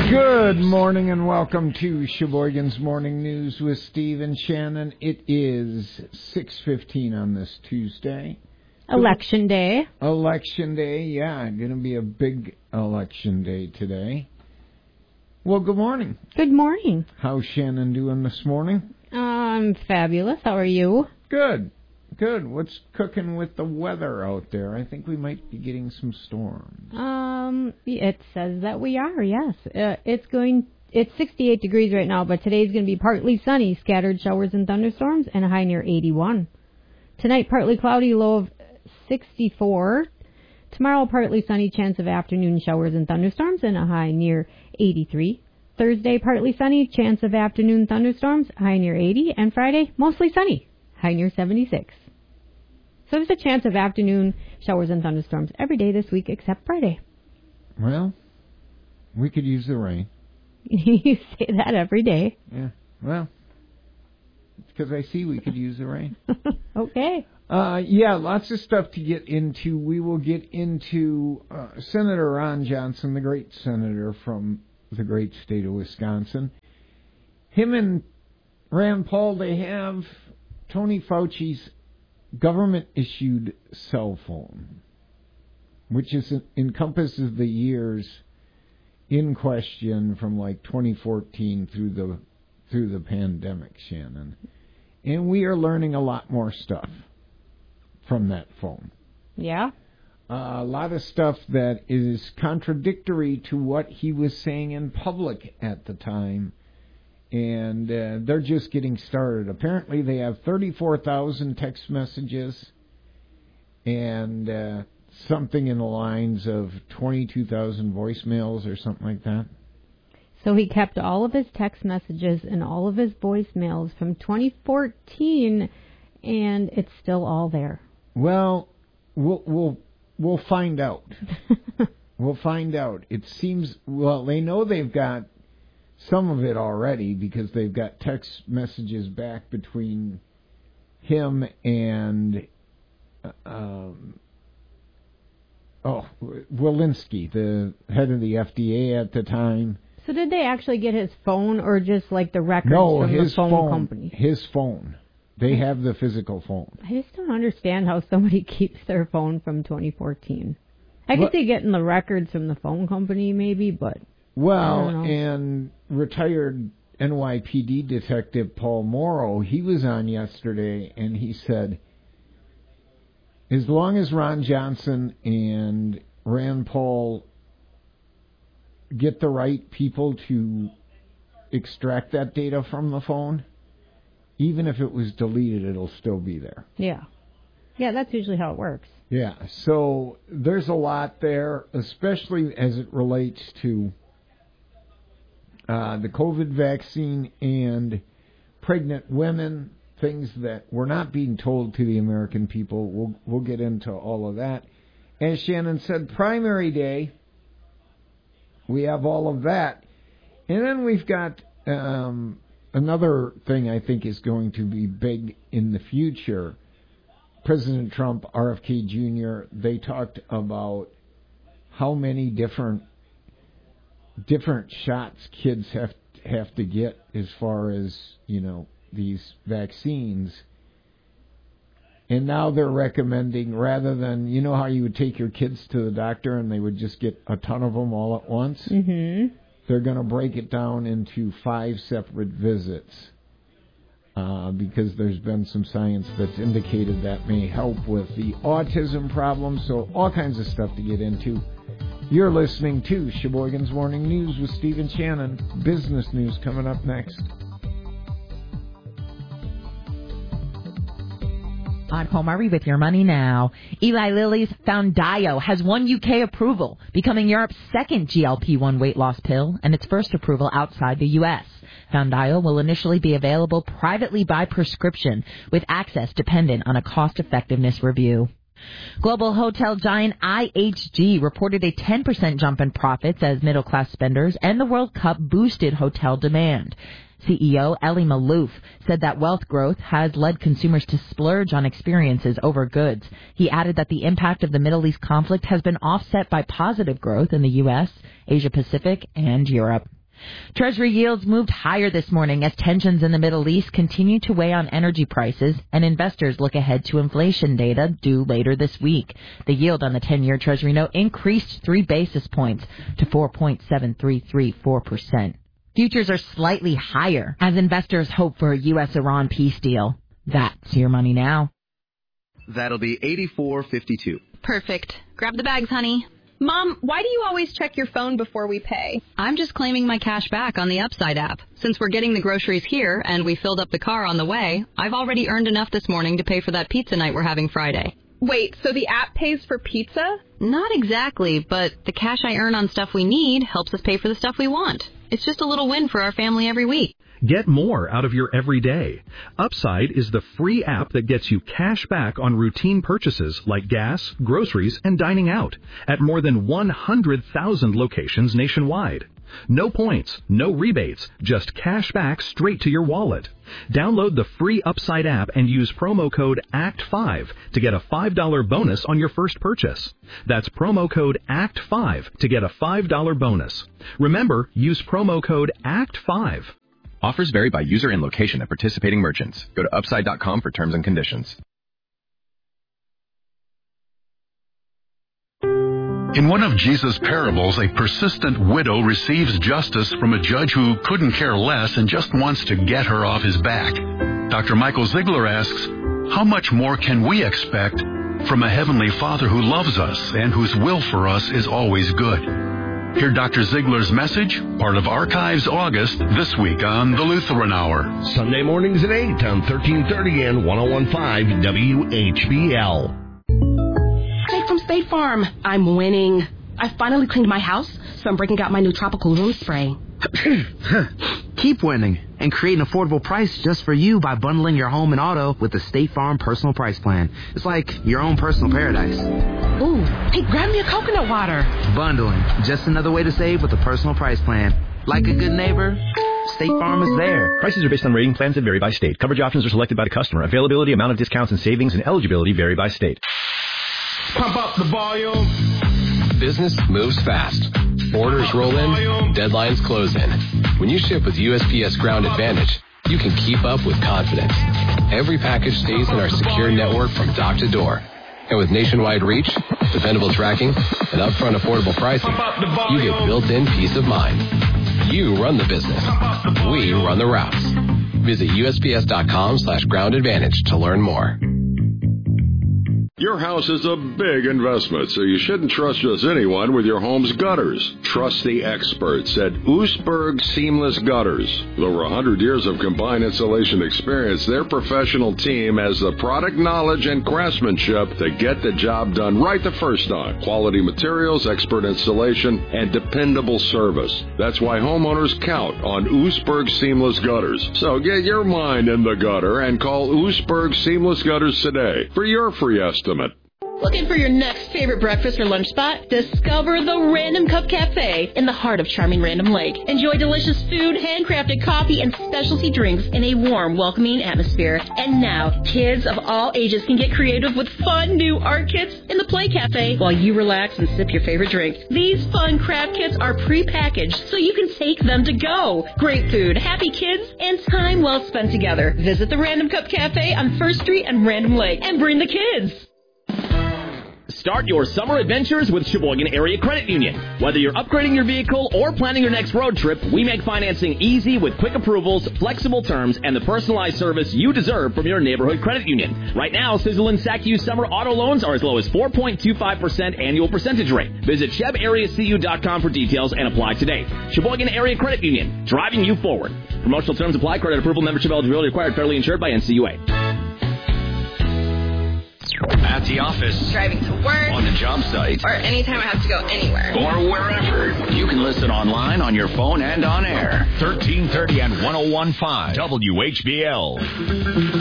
Good morning and welcome to Sheboygan's Morning News with Steve and Shannon. It is 6:15 on this Tuesday. Election day. Election day, yeah. Going to be a big election day today. Well, good morning. Good morning. How's Shannon doing this morning? I'm fabulous. How are you? Good. Good. What's cooking with the weather out there? I think we might be getting some storms. It says that we are, yes. It's 68 degrees right now, but today's going to be partly sunny, scattered showers and thunderstorms, and a high near 81. Tonight, partly cloudy, low of 64. Tomorrow, partly sunny, chance of afternoon showers and thunderstorms, and a high near 83. Thursday, partly sunny, chance of afternoon thunderstorms, high near 80. And Friday, mostly sunny, high near 76. So there's a chance of afternoon showers and thunderstorms every day this week except Friday. Well, we could use the rain. You say that every day. Yeah, well, it's because I see we could use the rain. Okay. Yeah, lots of stuff to get into. We will get into Senator Ron Johnson, the great senator from the great state of Wisconsin. Him and Rand Paul, they have Tony Fauci's government-issued cell phone, which encompasses the years in question from like 2014 through the pandemic, Shannon. And we are learning a lot more stuff from that phone. Yeah? A lot of stuff that is contradictory to what he was saying in public at the time. And they're just getting started. Apparently they have 34,000 text messages and something in the lines of 22,000 voicemails or something like that. So he kept all of his text messages and all of his voicemails from 2014, and it's still all there. Well, we'll find out. We'll find out. It seems, well, they know they've got some of it already because they've got text messages back between him and Walensky, the head of the FDA at the time. So did they actually get his phone or just like the records from the phone company? His phone. They have the physical phone. I just don't understand how somebody keeps their phone from 2014. I could see getting the records from the phone company maybe, but... Well, and retired NYPD detective Paul Morrow, he was on yesterday, and he said, as long as Ron Johnson and Rand Paul get the right people to extract that data from the phone, even if it was deleted, it'll still be there. Yeah. Yeah, that's usually how it works. Yeah, so there's a lot there, especially as it relates to the COVID vaccine and pregnant women, things that were not being told to the American people. We'll get into all of that. As Shannon said, primary day, we have all of that. And then we've got another thing I think is going to be big in the future. President Trump, RFK Jr., they talked about how many different shots kids have to get as far as, these vaccines. And now they're recommending, rather than, how you would take your kids to the doctor and they would just get a ton of them all at once? Mm-hmm. They're going to break it down into 5 separate visits because there's been some science that's indicated that may help with the autism problem. So all kinds of stuff to get into. You're listening to Sheboygan's Morning News with Steve and Shannon. Business news coming up next. I'm Paul Murray with Your Money Now. Eli Lilly's Foundayo has won UK approval, becoming Europe's second GLP-1 weight loss pill and its first approval outside the U.S. Foundayo will initially be available privately by prescription, with access dependent on a cost-effectiveness review. Global hotel giant IHG reported a 10% jump in profits as middle-class spenders and the World Cup boosted hotel demand. CEO Elie Maalouf said that wealth growth has led consumers to splurge on experiences over goods. He added that the impact of the Middle East conflict has been offset by positive growth in the U.S., Asia Pacific, and Europe. Treasury yields moved higher this morning as tensions in the Middle East continue to weigh on energy prices, and investors look ahead to inflation data due later this week. The yield on the 10-year Treasury note increased 3 basis points to 4.7334%. Futures are slightly higher as investors hope for a U.S.-Iran peace deal. That's your money now. That'll be $84.52. Perfect. Grab the bags, honey. Mom, why do you always check your phone before we pay? I'm just claiming my cash back on the Upside app. Since we're getting the groceries here and we filled up the car on the way, I've already earned enough this morning to pay for that pizza night we're having Friday. Wait, so the app pays for pizza? Not exactly, but the cash I earn on stuff we need helps us pay for the stuff we want. It's just a little win for our family every week. Get more out of your everyday. Upside is the free app that gets you cash back on routine purchases like gas, groceries, and dining out at more than 100,000 locations nationwide. No points, no rebates, just cash back straight to your wallet. Download the free Upside app and use promo code ACT5 to get a $5 bonus on your first purchase. That's promo code ACT5 to get a $5 bonus. Remember, use promo code ACT5. Offers vary by user and location at participating merchants. Go to upside.com for terms and conditions. In one of Jesus' parables, a persistent widow receives justice from a judge who couldn't care less and just wants to get her off his back. Dr. Michael Ziegler asks, how much more can we expect from a Heavenly Father who loves us and whose will for us is always good? Hear Dr. Ziegler's message, part of Archives August, this week on the Lutheran Hour. Sunday mornings at 8 on 1330 and 101.5 WHBL. Jake from State Farm. I'm winning. I finally cleaned my house, so I'm breaking out my new tropical room spray. Keep winning and create an affordable price just for you by bundling your home and auto with the State Farm Personal Price Plan. It's like your own personal paradise. Ooh, hey, grab me a coconut water. Bundling, just another way to save with the Personal Price Plan. Like a good neighbor, State Farm is there. Prices are based on rating plans that vary by state. Coverage options are selected by the customer. Availability, amount of discounts and savings, and eligibility vary by state. Pump up the volume. Business moves fast. Orders roll in, deadlines close in. When you ship with USPS Ground Advantage, you can keep up with confidence. Every package stays in our secure network from dock to door. And with nationwide reach, dependable tracking, and upfront affordable pricing, you get built-in peace of mind. You run the business. We run the routes. Visit USPS.com/Ground Advantage to learn more. Your house is a big investment, so you shouldn't trust just anyone with your home's gutters. Trust the experts at Oostburg Seamless Gutters. With over 100 years of combined installation experience, their professional team has the product knowledge and craftsmanship to get the job done right the first time. Quality materials, expert installation, and dependable service. That's why homeowners count on Oostburg Seamless Gutters. So get your mind in the gutter and call Oostburg Seamless Gutters today for your free estimate. Looking for your next favorite breakfast or lunch spot? Discover the Random Cup Cafe in the heart of charming Random Lake. Enjoy delicious food, handcrafted coffee, and specialty drinks in a warm, welcoming atmosphere. And now, kids of all ages can get creative with fun new art kits in the Play Cafe while you relax and sip your favorite drink. These fun craft kits are pre-packaged, so you can take them to go. Great food, happy kids, and time well spent together. Visit the Random Cup Cafe on 1st Street and Random Lake and bring the kids. Start your summer adventures with Sheboygan Area Credit Union. Whether you're upgrading your vehicle or planning your next road trip, we make financing easy with quick approvals, flexible terms, and the personalized service you deserve from your neighborhood credit union. Right now, Sizzle and SACU summer auto loans are as low as 4.25% annual percentage rate. Visit ShebAreaCU.com for details and apply today. Sheboygan Area Credit Union, driving you forward. Promotional terms apply. Credit approval, membership eligibility required. Federally insured by NCUA. At the office, driving to work, on the job site, or anytime I have to go anywhere, or wherever. You can listen online, on your phone, and on air. 1330 and 101.5 WHBL.